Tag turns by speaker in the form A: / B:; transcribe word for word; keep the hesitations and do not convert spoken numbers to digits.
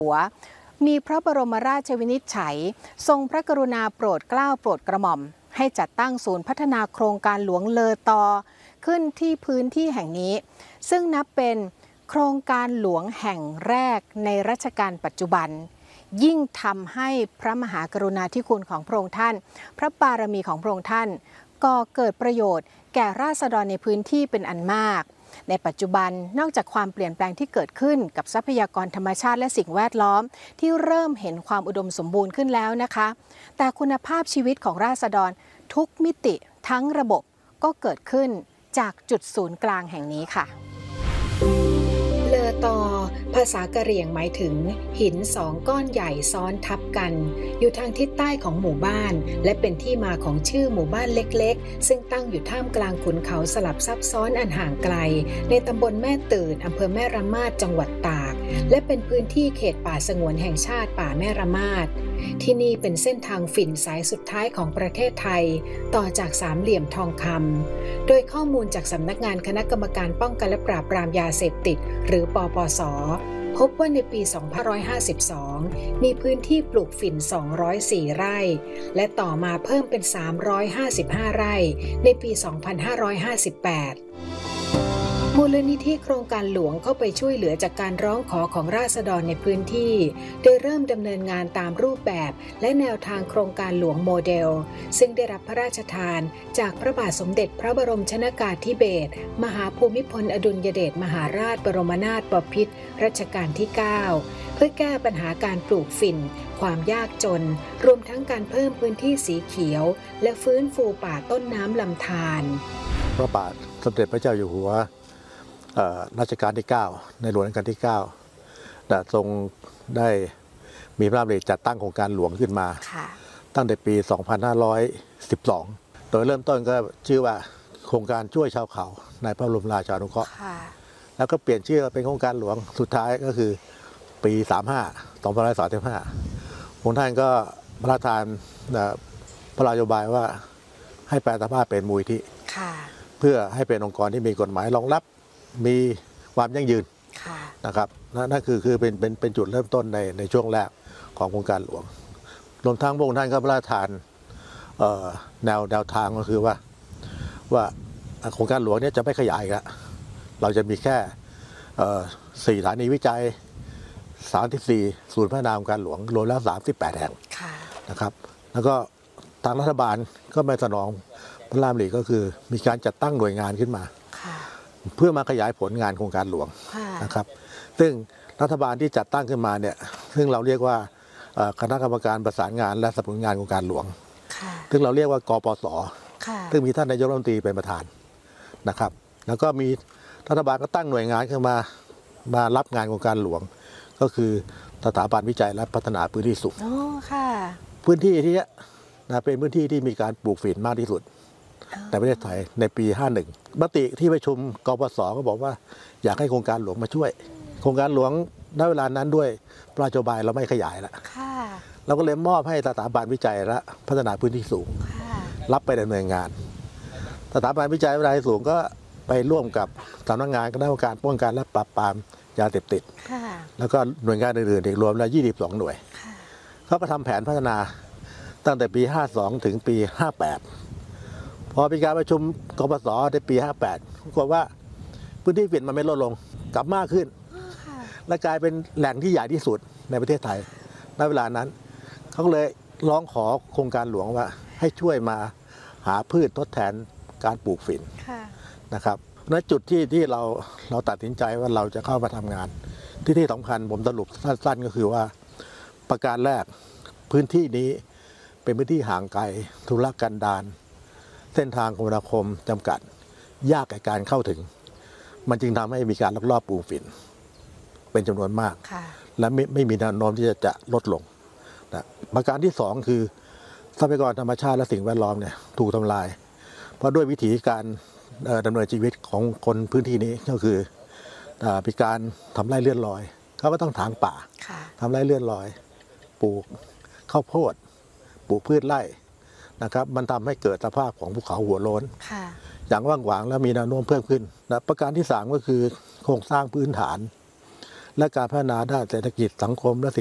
A: หัวมีพระบรมราชวินิจฉัยทรงพระกรุณาโปรดเกล้าโปรดกระหม่อมให้จัดตั้งศูนย์พัฒนาโครงการหลวงเลอตอขึ้นที่พื้นที่แห่งนี้ซึ่งนับเป็นโครงการหลวงแห่งแรกในรัชกาลปัจจุบันยิ่งทำให้พระมหากรุณาธิคุณของพระองค์ท่านพระบารมีของพระองค์ท่านก่อเกิดประโยชน์แก่ราษฎรในพื้นที่เป็นอันมากในปัจจุบันนอกจากความเปลี่ยนแปลงที่เกิดขึ้นกับทรัพยากรธรรมชาติและสิ่งแวดล้อมที่เริ่มเห็นความอุดมสมบูรณ์ขึ้นแล้วนะคะแต่คุณภาพชีวิตของราษฎรทุกมิติทั้งระบบก็เกิดขึ้นจากจุดศูนย์กลางแห่งนี้ค่ะเลอตอภาษากะเหรี่ยงหมายถึงหินสองก้อนใหญ่ซ้อนทับกันอยู่ทางทิศใต้ของหมู่บ้านและเป็นที่มาของชื่อหมู่บ้านเล็กๆซึ่งตั้งอยู่ท่ามกลางขุนเขาสลับซับซ้อนอันห่างไกลในตำบลแม่ตื่นอำเภอแม่ระมาดจังหวัดตากและเป็นพื้นที่เขตป่าสงวนแห่งชาติป่าแม่ระมาดที่นี่เป็นเส้นทางฝิ่นสายสุดท้ายของประเทศไทยต่อจากสามเหลี่ยมทองคำโดยข้อมูลจากสำนักงานคณะกรรมการป้องกันและปราบปรามยาเสพติดหรือปปส.พบว่าในปี สองพันห้าร้อยห้าสิบสอง มีพื้นที่ปลูกฝิ่น สองร้อยสี่ ไร่และต่อมาเพิ่มเป็น สามร้อยห้าสิบห้า ไร่ในปี สองพันห้าร้อยห้าสิบแปดมูลนิธิโครงการหลวงเข้าไปช่วยเหลือจากการร้องขอของราษฎรในพื้นที่โดยเริ่มดำเนินงานตามรูปแบบและแนวทางโครงการหลวงโมเดลซึ่งได้รับพระราชทานจากพระบาทสมเด็จพระบรมชนกาธิเบศรมหาภูมิพลอดุลยเดชมหาราชบรมนาถบพิตรรัชกาลที่ เก้า เพื่อแก้ปัญหาการปลูกฝิ่นความยากจนรวมทั้งการเพิ่มพื้นที่สีเขียวและฟื้นฟูป่าต้นน้ำลำธาร
B: พระบาทสมเด็จพระเจ้าอยู่หัวรัชกาลที่ เก้า ในหลวงรัชกาลที่ เก้าได้ทรงได้มีพระราชดำริจัดตั้งโครงการหลวงขึ้นมาตั้งแต่ปี สองพันห้าร้อยสิบสอง โดยเริ่มต้นก็ชื่อว่าโครงการช่วยชาวเขาในพระบรมราชานุเคราะห์แล้วก็เปลี่ยนชื่อเป็นโครงการหลวงสุดท้ายก็คือปี สามสิบห้า สองพันห้าร้อยสามสิบห้า พระองค์ท่านก็พระราชทานพระราชนโยบายว่าให้แปลสภาพเป็นมูลนิธิเพื่อให้เป็นองค์กรที่มีกฎหมายรองรับมีความยั่งยืนนะครับนั่นคือคือเป็นเป็นเป็นจุดเริ่มต้นในในช่วงแรกของโครงการหลวงรวมทั้งพระองค์ท่านก็พระราชทานแนวแนวทางก็คือว่าว่าโครงการหลวงนี้จะไม่ขยายแล้วเราจะมีแค่สี่สถานีวิจัยสามสิบสี่ศูนย์พัฒนาโครงการหลวงรวมแล้วสามสิบแปดแห่งนะครับแล้วก็ทางรัฐบาลก็ไม่สนองพระราชดำริก็คือมีการจัดตั้งหน่วยงานขึ้นมาเพื่อมาขยายผลงานโครงการหลวงนะครับซึ่งรัฐบาลที่จัดตั้งขึ้นมาเนี่ยซึ่งเราเรียกว่าคณะกรรมการประสานงานและสนับสนุนงานโครงการหลวงซึ่งเราเรียกว่ากปส.ซึ่งมีท่านนายกรัฐมนตรีเป็นประธานนะครับแล้วก็มีรัฐบาลก็ตั้งหน่วยงานขึ้นมามารับงานโครงการหลวงก็คือสถาบันวิจัยและพัฒนาพื้นที่สูงพื้นที่ที่นี้นะเป็นพื้นที่ที่มีการปลูกฝิ่นมากที่สุดในประเทศไทยในปี ห้าสิบเอ็ด มติที่ประชุมกปส.ก็บอกว่าอยากให้โครงการหลวงมาช่วยโครงการหลวงณเวลานั้นด้วยพระราชนโยบายเราไม่ขยายแล้วเราก็เลยมอบให้สถาบันวิจัยและพัฒนาพื้นที่สูงรับไปดำเนินงานสถาบันวิจัยพัฒนาพื้นที่สูงก็ไปร่วมกับสำนักงานคณะกรรมการป้องกันและปราบปรามยาเสพติดแล้วก็หน่วยงานอื่นๆอีกรวมแล้วยี่สิบสองหน่วยเขาก็ทำแผนพัฒนาตั้งแต่ปี ห้าสิบสอง ถึงปี ห้าสิบแปดพอมีการประชุมกปส.ในปี ห้าสิบแปดปรากฏว่าพื้นที่ฝิ่นมันไม่ลดลงกลับมากขึ้นและกลายเป็นแหล่งที่ใหญ่ที่สุดในประเทศไทยณเวลานั้นเขาเลยร้องขอโครงการหลวงว่าให้ช่วยมาหาพืชทดแทนการปลูกฝิ่นนะครับณจุดที่ที่เราเราตัดสินใจว่าเราจะเข้ามาทำงานที่ที่สำคัญผมสรุปสั้นๆก็คือว่าประการแรกพื้นที่นี้เป็นพื้นที่ห่างไกลทุรกันดารเส้นทางคมนาคมจำกัดยากในการเข้าถึงมันจึงทำให้มีการลักลอบปลูกฝิ่นเป็นจำนวนมากและไม่ไม่มีแนวโน้มที่จะจะลดลงนะประการที่สองคือทรัพยากรธรรมชาติและสิ่งแวดล้อมเนี่ยถูกทำลายเพราะด้วยวิธีการดำเนินชีวิตของคนพื้นที่นี้ก็คือมีการทำไร่เลื่อนลอยเขาก็ต้องถางป่าทำไร่เลื่อนลอยปลูกข้าวโพดปลูกพืชไร่นะครับมันทำให้เกิดสภาพของภูเขาหัวโล้นอย่างว่างๆแล้วมีแนวโน้มเพิ่มขึ้นนะประการที่สามก็คือโครงสร้างพื้นฐานและการพัฒนาด้านเศรษฐกิจสังคมและ